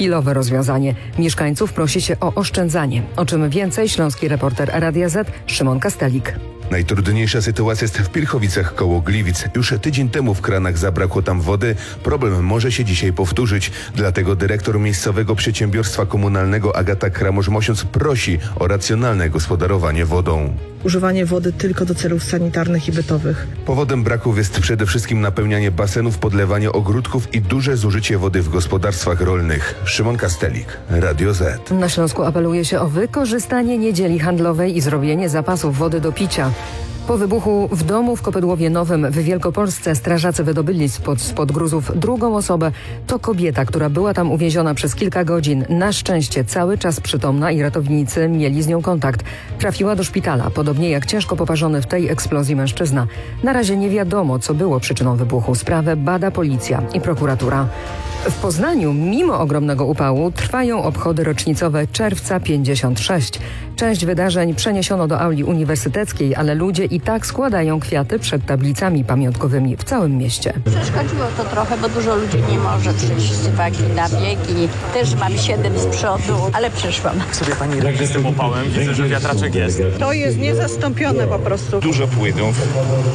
chwilowe rozwiązanie. Mieszkańców prosi się o oszczędzanie. O czym więcej śląski reporter Radia Z Szymon Kastelik. Najtrudniejsza sytuacja jest w Pilchowicach koło Gliwic. Już tydzień temu w kranach zabrakło tam wody. Problem może się dzisiaj powtórzyć. Dlatego dyrektor miejscowego przedsiębiorstwa komunalnego Agata Kramosz-Mosiąc prosi o racjonalne gospodarowanie wodą. Używanie wody tylko do celów sanitarnych i bytowych. Powodem braków jest przede wszystkim napełnianie basenów, podlewanie ogródków i duże zużycie wody w gospodarstwach rolnych. Szymon Kastelik, Radio Z. Na Śląsku apeluje się o wykorzystanie niedzieli handlowej i zrobienie zapasów wody do picia. Po wybuchu w domu w Kopydłowie Nowym w Wielkopolsce strażacy wydobyli spod gruzów drugą osobę. To kobieta, która była tam uwięziona przez kilka godzin. Na szczęście cały czas przytomna i ratownicy mieli z nią kontakt. Trafiła do szpitala, podobnie jak ciężko poparzony w tej eksplozji mężczyzna. Na razie nie wiadomo, co było przyczyną wybuchu. Sprawę bada policja i prokuratura. W Poznaniu, mimo ogromnego upału, trwają obchody rocznicowe Czerwca 56. Część wydarzeń przeniesiono do auli uniwersyteckiej, ale ludzie i tak składają kwiaty przed tablicami pamiątkowymi w całym mieście. Przeszkodziło to trochę, bo dużo ludzi nie może przyjść z uwagi na bieg i też mam 7 z przodu, ale przyszłam. Sobie pani radzi z tym upałem? Widzę, że wiatraczek jest. To jest niezastąpione po prostu. Dużo płynów.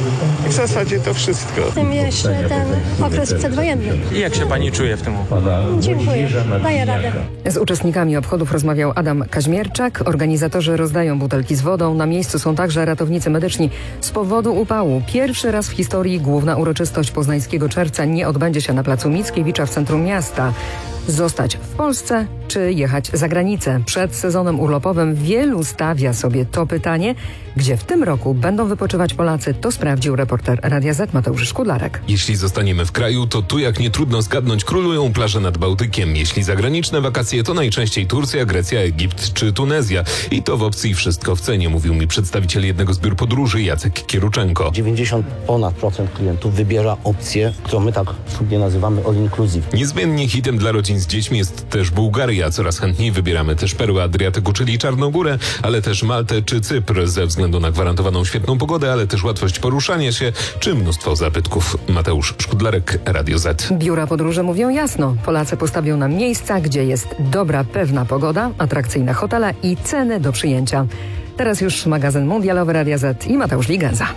W zasadzie to wszystko. Tym jeszcze ten okres przedwojenny. I jak się pani czuje w tym upale? Dziękuję, daję radę. Z uczestnikami obchodów rozmawiał Adam Kaźmierczak. Organizatorzy rozdają butelki z wodą. Na miejscu są także ratownicy medyczni. Z powodu upału pierwszy raz w historii główna uroczystość poznańskiego czerwca nie odbędzie się na placu Mickiewicza w centrum miasta. Zostać w Polsce czy jechać za granicę? Przed sezonem urlopowym wielu stawia sobie to pytanie, gdzie w tym roku będą wypoczywać Polacy. To sprawdził reporter Radia Z Mateusz Szkudlarek. Jeśli zostaniemy w kraju, to tu jak nie trudno zgadnąć królują plaże nad Bałtykiem. Jeśli zagraniczne wakacje, to najczęściej Turcja, Grecja, Egipt czy Tunezja. I to w opcji wszystko w cenie, mówił mi przedstawiciel jednego z biur podróży Jacek Kieruczenko. 90% klientów wybiera opcję, którą my tak sobie nazywamy all inclusive. Niezmiennie hitem dla rodzin z dziećmi jest też Bułgaria. Coraz chętniej wybieramy też perły Adriatyku, czyli Czarnogórę, ale też Maltę czy Cypr ze względu na gwarantowaną świetną pogodę, ale też łatwość poruszania się czy mnóstwo zabytków. Mateusz Szkudlarek, Radio Z. Biura podróży mówią jasno. Polacy postawią na miejsca, gdzie jest dobra, pewna pogoda, atrakcyjne hotele i ceny do przyjęcia. Teraz już magazyn mundialowy Radia Z i Mateusz Ligenza.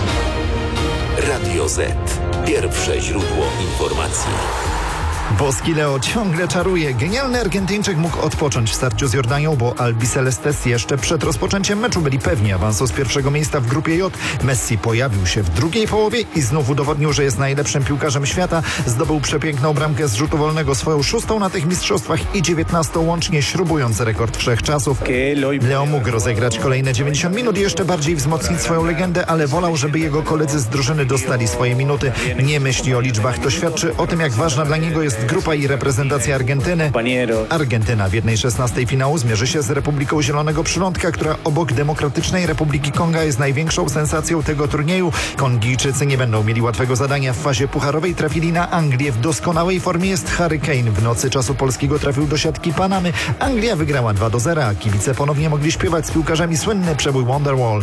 Radio Z. Pierwsze źródło informacji. Boski Leo ciągle czaruje. Genialny Argentyńczyk mógł odpocząć w starciu z Jordanią, bo Albicelestes jeszcze przed rozpoczęciem meczu byli pewni awansu z pierwszego miejsca w grupie J. Messi pojawił się w drugiej połowie i znów udowodnił, że jest najlepszym piłkarzem świata. Zdobył przepiękną bramkę z rzutu wolnego, swoją 6. na tych mistrzostwach i 19. łącznie, śrubując rekord wszechczasów. Leo mógł rozegrać kolejne 90 minut i jeszcze bardziej wzmocnić swoją legendę, ale wolał, żeby jego koledzy z drużyny dostali swoje minuty. Nie myśli o liczbach. To świadczy o tym, jak ważna dla niego jest grupa i reprezentacja Argentyny. Argentyna w 1/16 finału zmierzy się z Republiką Zielonego Przylądka, która obok Demokratycznej Republiki Konga jest największą sensacją tego turnieju. Kongijczycy nie będą mieli łatwego zadania. W fazie pucharowej trafili na Anglię. W doskonałej formie jest Harry Kane. W nocy czasu polskiego trafił do siatki Panamy. Anglia wygrała 2-0, a kibice ponownie mogli śpiewać z piłkarzami słynny przebój Wonderwall.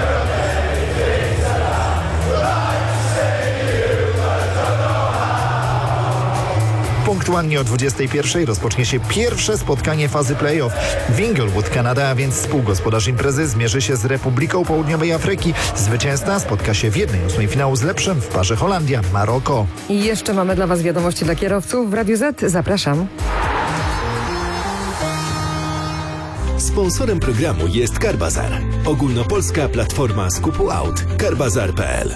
Punktualnie o 21:00 rozpocznie się pierwsze spotkanie fazy play-off. W Inglewood, Kanada, a więc współgospodarz imprezy, zmierzy się z Republiką Południowej Afryki. Zwycięzca spotka się w 1/8 finału z lepszym w parze Holandia-Maroko. I jeszcze mamy dla Was wiadomości dla kierowców w Radiu Z. Zapraszam. Sponsorem programu jest CarBazar. Ogólnopolska platforma skupu aut. CarBazar.pl.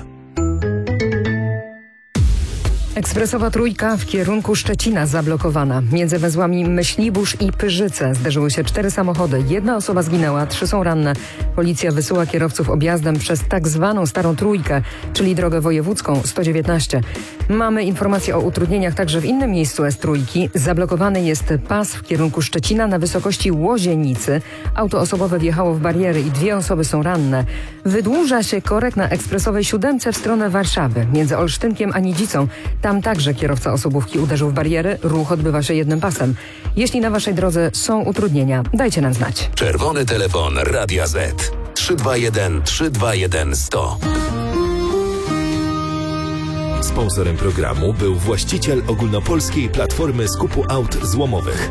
Ekspresowa trójka w kierunku Szczecina zablokowana. Między węzłami Myślibórz i Pyrzyce zderzyły się 4 samochody. 1 osoba zginęła, 3 są ranne. Policja wysyła kierowców objazdem przez tak zwaną Starą Trójkę, czyli drogę wojewódzką 119. Mamy informacje o utrudnieniach także w innym miejscu S3. Zablokowany jest pas w kierunku Szczecina na wysokości Łozienicy. Auto osobowe wjechało w bariery i 2 osoby są ranne. Wydłuża się korek na ekspresowej 7 w stronę Warszawy, między Olsztynkiem a Nidzicą. Tam także kierowca osobówki uderzył w bariery. Ruch odbywa się jednym pasem. Jeśli na Waszej drodze są utrudnienia, dajcie nam znać. Czerwony telefon Radia Z. 321 321 100. Sponsorem programu był właściciel ogólnopolskiej platformy skupu aut złomowych.